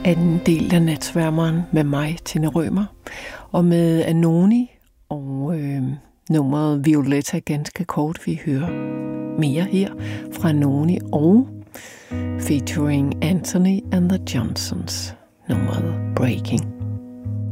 Anden del af Natsværmeren med mig, Tina Rømer, og med Anoni og nummeret Violetta ganske kort. Vi hører mere her fra Anoni og featuring Anthony and the Johnsons, nummeret Breaking.